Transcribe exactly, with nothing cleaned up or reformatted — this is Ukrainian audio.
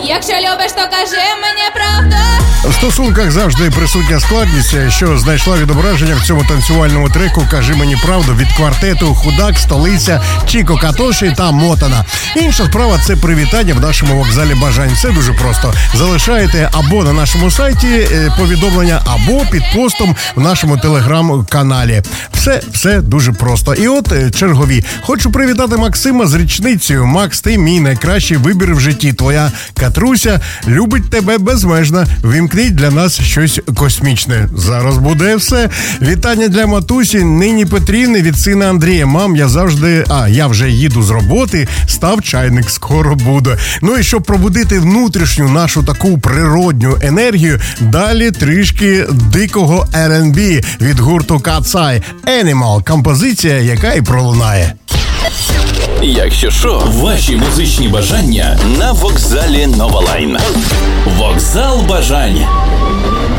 Якщо любиш, то кажи мені правду. В стосунках завжди присутня складність, що знайшла відображення в цьому танцювальному треку «Кажи мені правду» від квартету «Худак», «Столиця», «Чіко Катоші» та «Мотана». Інша справа – це привітання в нашому вокзалі бажань. Все дуже просто. Залишаєте або на нашому сайті повідомлення, або під постом в нашому телеграм-каналі. Все, все дуже просто. І от чергові. Хочу привітати Максима з річницею. Макс, ти мій найкращий вибір в житті. Твоя Катруся любить тебе безмежно. Вімкніть для нас щось космічне. Зараз буде все. Вітання для матусі Нині Петрівни від сина Андрія. Мам, я завжди... А, я вже їду з роботи. Став чайник, скоро буде. Ну і щоб пробудити внутрішню нашу таку природню енергію, далі трішки дикого ар енд бі від гурту Cat's Eye. Animal. Композиція, яка і пролунає. Якщо що, ваші музичні бажання на вокзалі Нова Лайн. Вокзал бажань.